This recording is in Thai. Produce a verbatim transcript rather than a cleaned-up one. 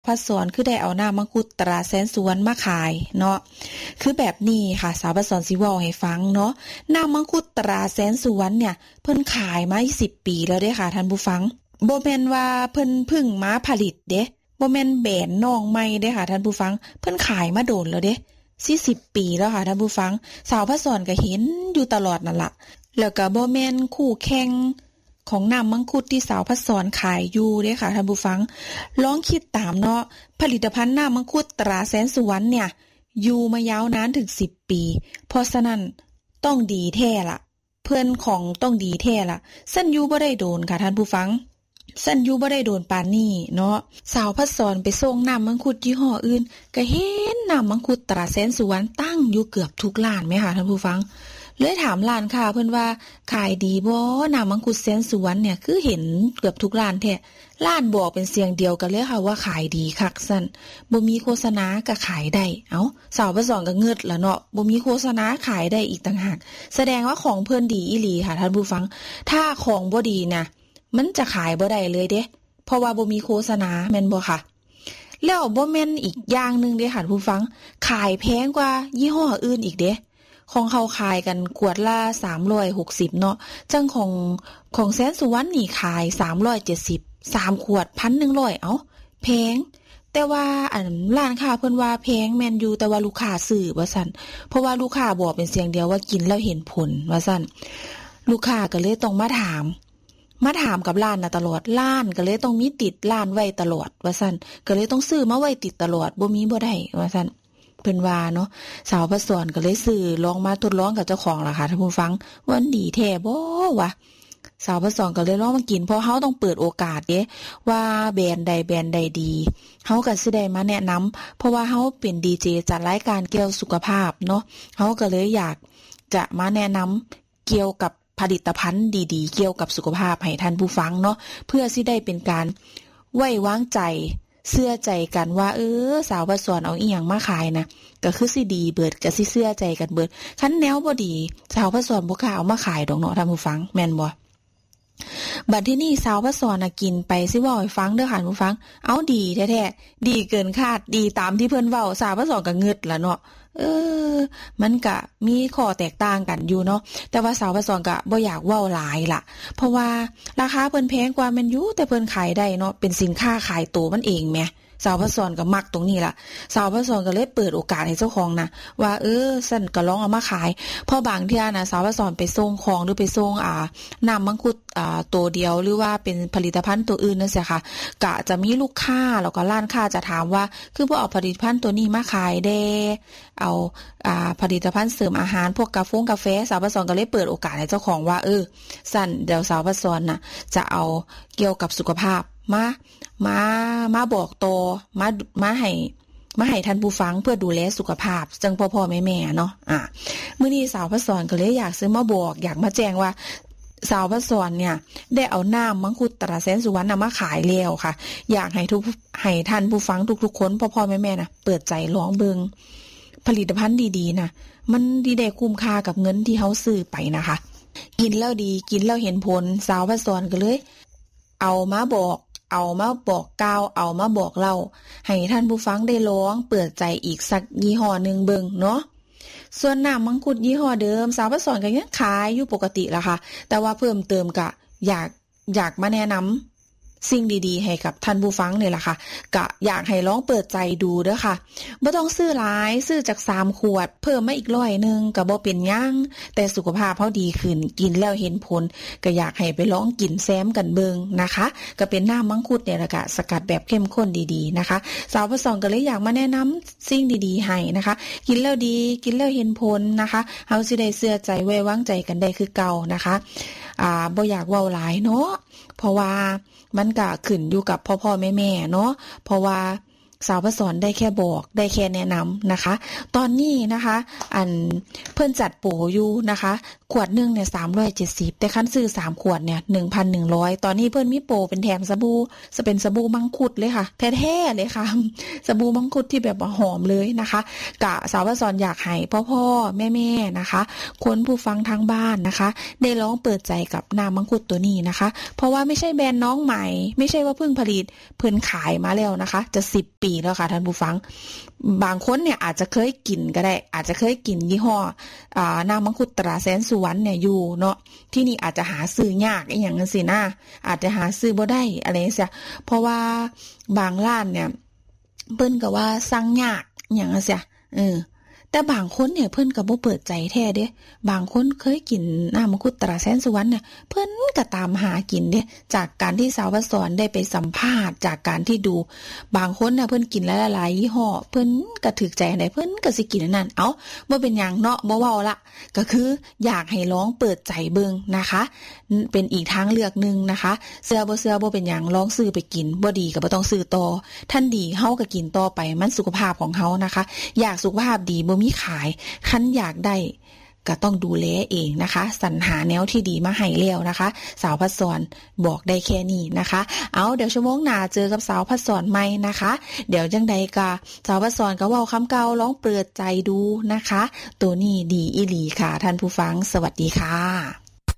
พัดสอนคือได้เอาน้ำมังคุดตราแสนสุวรรณมาขายเนาะคือแบบนี้ค่ะสาวพัดสอนสิเว้าให้ฟังเนาะน้ำมังคุดตราแสนสุวรรณเนี่ยเพิ่นขายมายี่สิบปีแล้วเด้ค่ะท่านผู้ฟังบ่แม่นว่าเพิ่นเพิ่งมาผลิตเด้บ่แม่นแบรนด์น้องใหม่เด้ค่ะท่านผู้ฟังเพิ่นขายมาโดนแล้วเด้สี่สิบปีแล้วค่ะท่านผู้ฟังสาวพัดสอนก็เห็นอยู่ตลอดนั่นล่ะแล้วก็บ่แม่นคู่แข่งของน้ำมังคุดที่สาวพัดสอนขายอยู่เด้ค่ะท่านผู้ฟังลองคิดตามเนาะผลิตภัณฑ์น้ำมังคุดตราแสนสุวรรณเนี่ยอยู่มายาวนานถึงสิบปีเพราะฉะนั้นต้องดีแท้ล่ะเพิ่นของต้องดีแท้ล่ะสั้นอยู่บ่ได้โดนค่ะท่านผู้ฟังสั้นอยู่บ่ได้โดนปานนี้เนาะสาวพัดสอนไปส่งน้ำมังคุดยี่ห้ออื่นก็เห็นน้ำมังคุดตราแสนสุวรรณตั้งอยู่เกือบทุกร้านแม่ค่ะท่านผู้ฟังเลยถามร้านค้าเพิ่นว่าขายดีบ่น้ำมังคุดแสนสุวรรณเนี่ยคือเห็นเกือบทุกร้านแท้ร้านบอกเป็นเสียงเดียวกันเลยค่ะว่าขายดีคักซั่นบ่มีโฆษณาก็ขายได้เอ้าสาวพัดสอนก็เงิดละเนาะบ่มีโฆษณาขายได้อีกต่างหากแสดงว่าของเพิ่นดีอีหลีค่ะท่านผู้ฟังถ้าของบ่ดีนะมันจะขายบ่ได้เลยเด้เพราะว่าบ่มีโฆษณาแม่นบ่ค่ะแล้วบ่แม่นอีกอย่างนึงเด้ค่ะผู้ฟังขายแพงกว่ายี่ห้ออื่นอีกเด้ของเขาขายกันขวดละสามร้อยหกสิบเนาะจังของของแสนสุวรรณนี่ขายสามร้อยเจ็ดสิบ สามขวด หนึ่งพันหนึ่งร้อย เอ้าแพงแต่ว่าอันร้านค้าเพิ่นว่าแพงแม่นอยู่แต่ว่าลูกค้าซื้อว่าซั่นเพราะว่าลูกค้าบอกเป็นเสียงเดียวว่ากินแล้วเห็นผลว่าซั่นลูกค้าก็เลยต้องมาถามมาถามกับร้านน่ะตลอดร้านก็เลยต้องมีติดร้านไว้ตลอดว่าซั่นก็เลยต้องซื้อมาไว้ติดตลอดบ่มีบ่ได้ว่าซั่นเพิ่นว่าเนาะสาวพัดสอนก็เลยซื้อลองมาทดลองกับเจ้าของล่ะค่ะท่านผู้ฟังว่ามันดีแท้บ่วะสาวพัดสอนก็เลยลองมากินเพราะเฮาต้องเปิดโอกาสเด้ว่าแบรนด์ใดแบรนด์ใดดีเฮาก็สิได้มาแนะนำเพราะว่าเฮาเป็นดีเจจัดรายการเกี่ยวสุขภาพเนาะเฮาก็เลยอยากจะมาแนะนำเกี่ยวกับผลิตภัณฑ์ดีๆเกี่ยวกับสุขภาพให้ท่านผู้ฟังเนาะเพื่อสิได้เป็นการไว้วางใจเชื่อใจกันว่าเออสาวพัดสอนเอาอีหยังมาขายนะก็คือสิดีเบิดก็สิเชื่อใจกันเบิดคันแนวบ่ดีสาวพัดสอนบ่กล้าเอามาขายดอกเนาะท่านผู้ฟังแม่นบ่บัดที่นี่สาวพัดสอนน่ะกินไปสิเว้าให้ฟังเด้อค่ะผู้ฟังเอาดีแท้ๆดีเกินคาดดีตามที่เพิ่นเว้าสาวพัดสอนก็งึดล่ะเนาะเออมันก็มีข้อแตกต่างกันอยู่เนาะแต่ว่าสาวพัดสอนก็บ่อยากเว้าหลายล่ะเพราะว่าราคาเพิ่นแพงกว่าแม่นอยู่แต่เพิ่นขายได้เนาะเป็นสินค้าขายตัวมันเองแหมสาวพัดสอนก็มักตรงนี้ล่ะสาวพัดสอนก็เลยเปิดโอกาสให้เจ้าของนะว่าเออซั่นก็ลองเอามาขายเพราะบางเที่ยน่ะสาวพัดสอนไปส่งของหรือไปส่งอ่าน้ำมังคุดอ่าตัวเดียวหรือว่าเป็นผลิตภัณฑ์ตัวอื่นนั่นสิค่ะก็จะมีลูกค้าแล้วก็ร้านค้าจะถามว่าคือบ่เอาผลิตภัณฑ์ตัวนี้มาขายเด้เอาอ่าผลิตภัณฑ์เสริมอาหารพวกกาแฟกาแฟสาวพัดสอนก็เลยเปิดโอกาสให้เจ้าของว่าเออซั่นเดี๋ยวสาวพัดสอนน่ะจะเอาเกี่ยวกับสุขภาพมามามาบอกต่อมามาให้มาให้ท่านผู้ฟังเพื่อดูแลสุขภาพจังพ่อๆแม่ๆเนาะอ่ะมื้อนี้สาวพัดสอนก็เลยอยากซื้อมาบอกอยากมาแจ้งว่าสาวพัดสอนเนี่ยได้เอาน้ำมังคุดตราแสนสุวรรณมาขายแล้วค่ะอยากให้ทุกให้ท่านผู้ฟังทุกๆคนพ่อๆแม่ๆนะเปิดใจลองเบิ่งผลิตภัณฑ์ดีๆนะมันดีได้คุ้มค่ากับเงินที่เฮาซื้อไปนะคะกินแล้วดีกินแล้วเห็นผลสาวพัดสอนก็เลยเอามาบอกเอามาบอกกล่าวเอามาบอกเล่าให้ท่านผู้ฟังได้ลองเปิดใจอีกสักยี่ห้อนึงเบิ่งเนาะส่วนน้ำมังคุดยี่ห้อเดิมสาวพัดสอนก็ยังขายอยู่ปกติล่ะค่ะแต่ว่าเพิ่มเติมก็อยากอยากมาแนะนำสิ่งดีๆให้กับท่านผู้ฟังนี่แหละค่ะก็อยากให้ลองเปิดใจดูเด้อค่ะบ่ต้องซื้อหลายซื้อจากสามขวดเพิ่มมาอีกร้อยนึงก็บ่เป็นหยังแต่สุขภาพเฮาดีขึ้นกินแล้วเห็นผลก็อยากให้ไปลองกินแซมกันเบิ่งนะคะก็เป็นน้ำมังคุดเนี่ยแหละค่ะสกัดแบบเข้มข้นดีๆนะคะสาวประสองก็เลยอยากมาแนะนำสิ่งดีๆให้นะคะกินแล้วดีกินแล้วเห็นผลนะคะเฮาสิได้เชื่อใจไว้วางใจกันได้คือเก่านะคะอ่าบ่อยากเว้าหลายเนาะเพราะว่ามันก็ขึ้นอยู่กับพ่อๆแม่ๆเนาะเพราะว่าสาวประสอนได้แค่บอกได้แค่แนะนำนะคะตอนนี้นะคะอันเพิ่นจัดโปรอยู่นะคะขวดนึงเนี่ยสามร้อยเจ็ดสิบแต่คันซื้อสามขวดเนี่ย หนึ่งพันหนึ่งร้อย ตอนนี้เพิ่นมีโปรเป็นแถมสบู่จะเป็นสบู่มังคุดเลยค่ะแท้ๆเลยค่ะสบู่มังคุดที่แบบว่าหอมเลยนะคะกะสาวประสอนอยากให้พ่อๆแม่ๆนะคะคนผู้ฟังทางบ้านนะคะได้ลองเปิดใจกับน้ำมังคุดตัวนี้นะคะเพราะว่าไม่ใช่แบรนด์น้องใหม่ไม่ใช่ว่าเพิ่งผลิตเพิ่นขายมาแล้วนะคะจะสิบปีแล้วค่ะท่านผู้ฟังบางคนเนี่ยอาจจะเคยกินก็ได้อาจจะเคยกินยี่ห้ออ่าน้ำมังคุดตราแสนสุวรรณเนี่ยอยู่เนาะที่นี่อาจจะหาซื้อยากอีหยังจังซี่นะอาจจะหาซื้อบ่ได้อะไรจังซี่เพราะว่าบางร้านเนี่ยเพิ่นก็ว่าสั่งยากอีหยังจังซี่เออแต่บางคนเนี่ยเพิ่นก็บ่เปิดใจแท้เด้บางคนเคยกินน้ำมังคุดตราแสนสุวรรณเนี่ยเพิ่นก็ตามหากินเด้จากการที่สาวประสอนได้ไปสัมภาษณ์จากการที่ดูบางคนน่ะเพิ่นกินหลายๆยี่ห้อเพิ่นก็ถูกใจอันใดเพิ่นก็สิกินอันนั้นเอ้าบ่เป็นหยังเนาะบ่เว้าละก็คืออยากให้ลองเปิดใจเบิ่งนะคะเป็นอีกทางเลือกนึงนะคะเชื่อบ่เชื่อบ่เป็นหยังลองซื้อไปกินบ่ดีก็บ่ต้องซื้อต่อท่านดีเฮาก็กินต่อไปมันสุขภาพของเฮานะคะอยากสุขภาพดีบ่มีขายคันอยากได้ก็ต้องดูแลเองนะคะสรรหาแนวที่ดีมาให้แล้วนะคะสาวพัดสอนบอกได้แค่นี้นะคะเอาเดี๋ยวชั่วโมงหน้าเจอกับสาวพัดสอนใหม่นะคะเดี๋ยวจังใดก็สาวพัดสอนก็เว้าคำเก่าลองเปิดใจดูนะคะตัวนี้ดีอีหลีค่ะท่านผู้ฟังสวัสดีค่ะ